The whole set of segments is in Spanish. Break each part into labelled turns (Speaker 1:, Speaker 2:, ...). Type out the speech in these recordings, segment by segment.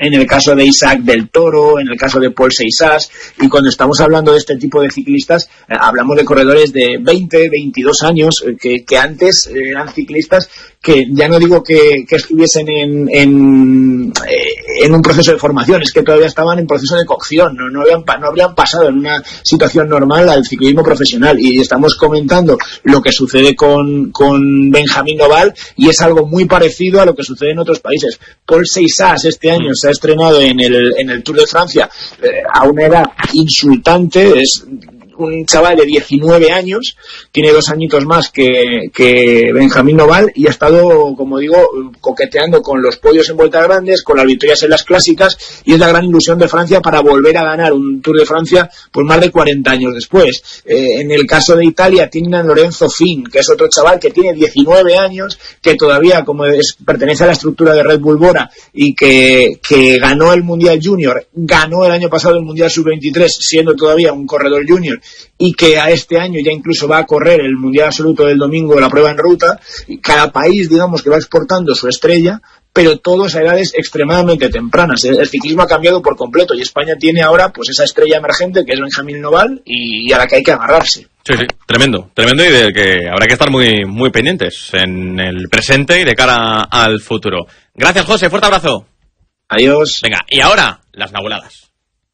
Speaker 1: en el caso de Isaac del Toro, en el caso de Paul Seixas, y cuando estamos hablando de este tipo de ciclistas, hablamos de corredores de 20, 22 años, que antes eran ciclistas que ya no digo que estuviesen en un proceso de formación, es que todavía estaban en proceso de cocción, no habrían pasado en una situación normal al ciclismo profesional, y estamos comentando lo que sucede con Benjamín Noval, y es algo muy parecido a lo que sucede en otros países. Paul Seixas este año se ha estrenado en el Tour de Francia a una edad insultante, es un chaval de 19 años, tiene 2 añitos más que Benjamín Noval, y ha estado, como digo, coqueteando con los podios en vueltas grandes, con las victorias en las clásicas, y es la gran ilusión de Francia para volver a ganar un Tour de Francia pues más de 40 años después. En el caso de Italia tienen a Lorenzo Fin, que es otro chaval que tiene 19 años, que todavía pertenece a la estructura de Red Bull Bora, y que ganó el Mundial Junior, ganó el año pasado el Mundial Sub-23 siendo todavía un corredor junior, y que a este año ya incluso va a correr el Mundial Absoluto del domingo, la prueba en ruta. Y cada país, digamos, que va exportando su estrella, pero todos a edades extremadamente tempranas. El ciclismo ha cambiado por completo, y España tiene ahora pues esa estrella emergente que es Benjamín Noval, y a la que hay que agarrarse.
Speaker 2: Sí, tremendo, y del que habrá que estar muy, muy pendientes en el presente y de cara al futuro. Gracias, José, fuerte abrazo.
Speaker 1: Adiós.
Speaker 2: Venga, y ahora, las nahueladas.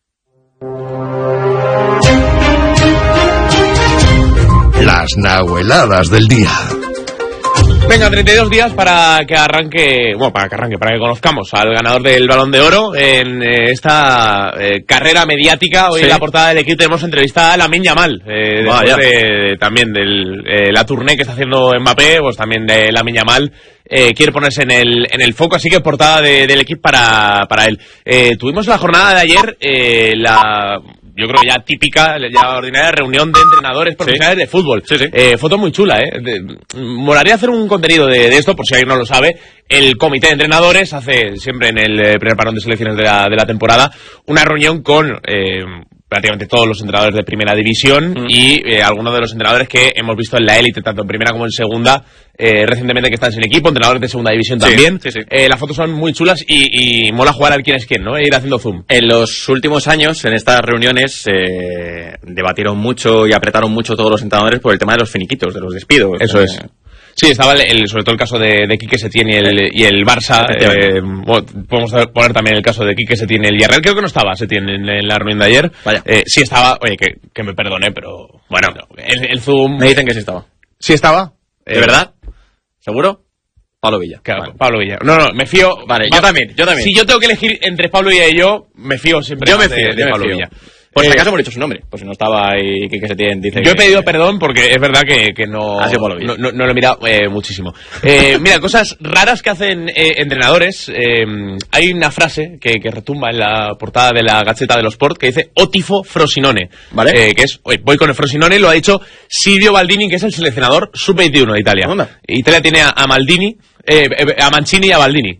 Speaker 3: Las nahueladas del día.
Speaker 4: Venga, 32 días para que conozcamos al ganador del Balón de Oro en esta carrera mediática. Hoy en la portada del equipo tenemos entrevistada a Lamine Yamal, también de la tournée que está haciendo Mbappé, pues también de Lamine Yamal. Quiere ponerse en el foco, así que portada del equipo para él. Tuvimos la jornada de ayer, yo creo ya típica, ya ordinaria reunión de entrenadores profesionales de fútbol. Foto muy chula, Molaría hacer un contenido de esto, por si alguien no lo sabe. El comité de entrenadores hace siempre en el primer parón de selecciones de la temporada una reunión con prácticamente todos los entrenadores de primera división y algunos de los entrenadores que hemos visto en la élite, tanto en primera como en segunda, recientemente, que están sin equipo, entrenadores de segunda división también. Las fotos son muy chulas y mola jugar al quién es quién, ¿no? Ir haciendo zoom.
Speaker 2: En los últimos años, en estas reuniones, debatieron mucho y apretaron mucho todos los entrenadores por el tema de los finiquitos, de los despidos.
Speaker 4: Eso es. Sí, estaba sobre todo el caso de Quique Setién y el Barça. Podemos poner también el caso de Quique Setién y el Villarreal. Creo que no estaba Setién en la reunión de ayer.
Speaker 2: Vaya.
Speaker 4: Sí estaba, oye, que me perdone, pero bueno, el Zoom...
Speaker 2: Me dicen que sí estaba.
Speaker 4: ¿Sí estaba?
Speaker 2: ¿De verdad? ¿Seguro? Pablo Villa.
Speaker 4: Claro, vale. Pablo Villa. No, me fío...
Speaker 2: Vale, yo también.
Speaker 4: Si yo tengo que elegir entre Pablo Villa y yo, me fío siempre de Pablo Villa.
Speaker 2: Por si acaso hemos dicho su nombre, pues si no estaba y que se tiene, dice.
Speaker 4: Yo he pedido perdón porque es verdad que no, no lo he mirado muchísimo. Mira, cosas raras que hacen entrenadores. Hay una frase que retumba en la portada de la Gazzetta dello Sport que dice "O tifo Frosinone", ¿vale? Que es, voy con el Frosinone, lo ha dicho Silvio Baldini, que es el seleccionador sub-21 de Italia. Italia tiene a Maldini, a Mancini y a Baldini.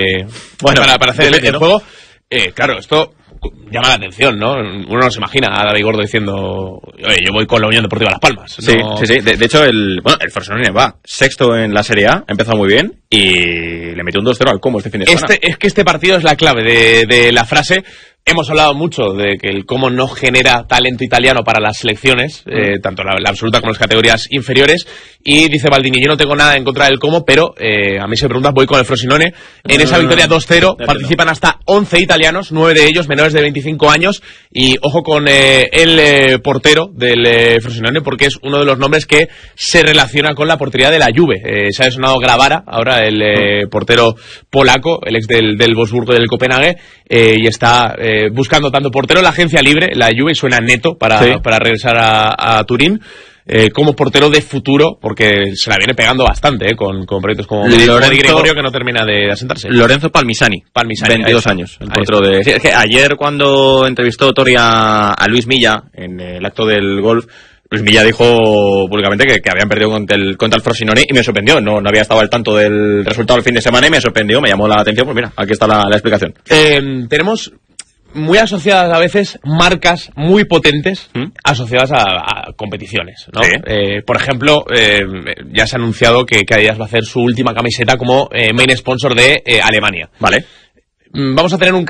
Speaker 4: Para hacer el juego. Claro, esto llama la atención, ¿no? Uno no se imagina a David Gordo diciendo, oye, yo voy con la Unión Deportiva Las Palmas. ¿No?
Speaker 2: Sí. De hecho, el Frosinone va sexto en la Serie A, ha empezado muy bien y le metió un 2-0 al Como este fin de semana.
Speaker 4: Es que este partido es la clave de la frase. Hemos hablado mucho de que el Como no genera talento italiano para las selecciones, tanto la absoluta como las categorías inferiores, y dice Baldini, yo no tengo nada en contra del Como, pero a mí se me pregunta, voy con el Frosinone. En esa victoria 2-0 participan hasta 11 italianos, 9 de ellos menores de 25 años, y ojo con el portero del Frosinone, porque es uno de los nombres que se relaciona con la portería de la Juve. Se ha sonado Gravara, ahora el portero polaco, el ex del Wolfsburgo y del Copenhague, y está buscando tanto portero la agencia libre, la Juve, suena neto para regresar a Turín, como portero de futuro, porque se la viene pegando bastante con proyectos como Gregorio, que no termina de asentarse.
Speaker 2: Lorenzo Palmisani 22 años, el portero de... Sí, es que ayer cuando entrevistó Tori a Luis Milla en el acto del golf, Luis Milla dijo públicamente que habían perdido contra el Frosinone, y me sorprendió, no había estado al tanto del resultado del fin de semana y me sorprendió, me llamó la atención, pues mira, aquí está la explicación.
Speaker 4: Tenemos muy asociadas a veces marcas muy potentes asociadas a competiciones, ¿no? Sí. Por ejemplo, ya se ha anunciado que Adidas va a hacer su última camiseta como main sponsor de Alemania.
Speaker 2: Vale.
Speaker 4: Vamos a tener un